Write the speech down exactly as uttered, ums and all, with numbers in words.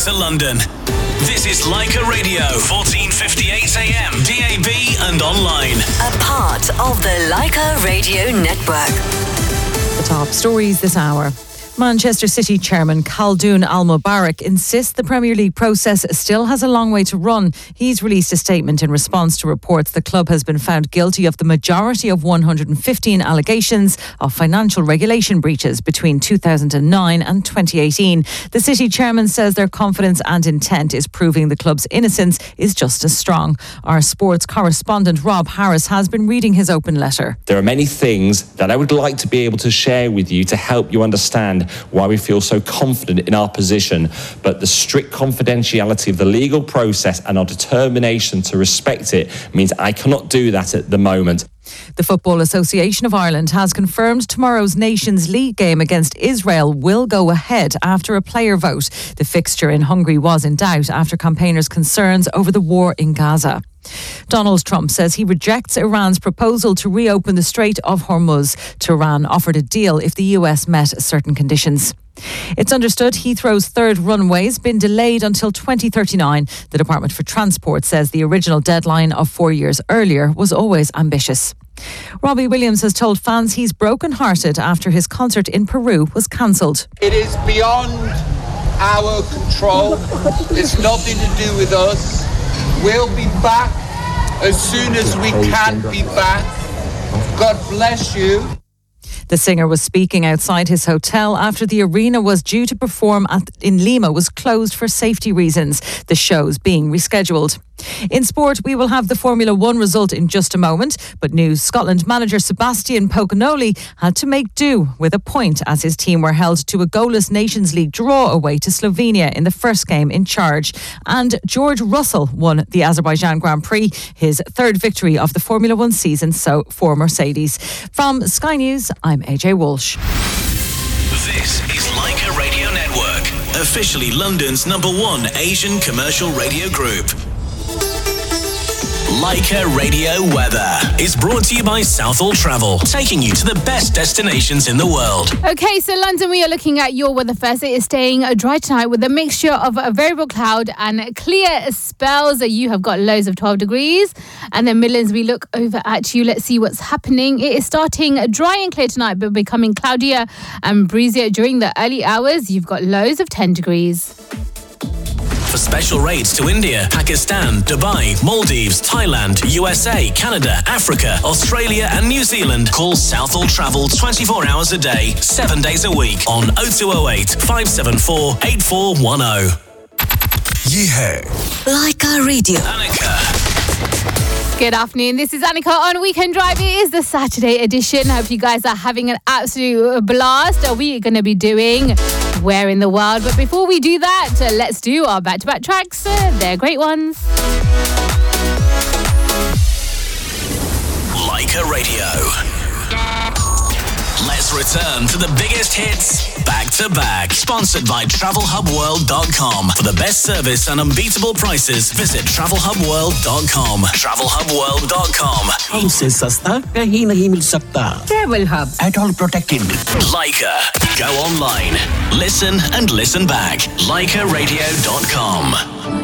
Greater London. This is Leica Radio, fourteen fifty-eight A M, D A B and online. A part of the Leica Radio Network. The top stories this hour. Manchester City chairman Khaldoon Al-Mubarak insists the Premier League process still has a long way to run. He's released a statement in response to reports the club has been found guilty of the majority of one hundred fifteen allegations of financial regulation breaches between two thousand nine and twenty eighteen. The City chairman says their confidence and intent is proving the club's innocence is just as strong. Our sports correspondent Rob Harris has been reading his open letter. There are many things that I would like to be able to share with you to help you understand why we feel so confident in our position, but the strict confidentiality of the legal process and our determination to respect it means I cannot do that at the moment. The Football Association of Ireland has confirmed tomorrow's Nations League game against Israel will go ahead after a player vote. The fixture in Hungary was in doubt after campaigners' concerns over the war in Gaza. Donald Trump says he rejects Iran's proposal to reopen the Strait of Hormuz. Tehran offered a deal if the U S met certain conditions. It's understood Heathrow's third runway's been delayed until twenty thirty-nine. The Department for Transport says the original deadline of four years earlier was always ambitious. Robbie Williams has told fans he's broken-hearted after his concert in Peru was cancelled. It is beyond our control. It's nothing to do with us. We'll be back as soon as we can be back. God bless you. The singer was speaking outside his hotel after the arena was due to perform at, in Lima was closed for safety reasons. The show's being rescheduled. In sport, we will have the Formula One result in just a moment, but new Scotland manager Sebastian Pocanoli had to make do with a point as his team were held to a goalless Nations League draw away to Slovenia in the first game in charge. And George Russell won the Azerbaijan Grand Prix, his third victory of the Formula One season so for Mercedes. From Sky News, I'm A J Walsh. This is Leica Radio Network, officially London's number one Asian commercial radio group. Leica Radio Weather is brought to you by Southall Travel, taking you to the best destinations in the world. Okay, so London, we are looking at your weather first. It is staying dry tonight with a mixture of a variable cloud and clear spells. You have got lows of twelve degrees. And then Midlands, we look over at you. Let's see what's happening. It is starting dry and clear tonight, but becoming cloudier and breezier during the early hours. You've got lows of ten degrees. For special rates to India, Pakistan, Dubai, Maldives, Thailand, U S A, Canada, Africa, Australia and New Zealand, call Southall Travel twenty-four hours a day, seven days a week on oh two oh eight, five seven four, eight four one oh. Yeah. Leica Radio. Annika. Good afternoon. This is Annika on Weekend Drive. It is the Saturday edition. I hope you guys are having an absolute blast. Are we going to be doing Where in the World? But before we do that, uh, let's do our back-to-back tracks. Uh, they're great ones. Leica Radio. Let's return to the biggest hits back to back. Sponsored by travel hub world dot com. For the best service and unbeatable prices, visit travel hub world dot com. travel hub world dot com. हमसे सस्ता कहीं नहीं मिल सकता. Travel Hub. At all protected. Leica. Go online. Listen and listen back. Leica radio dot com.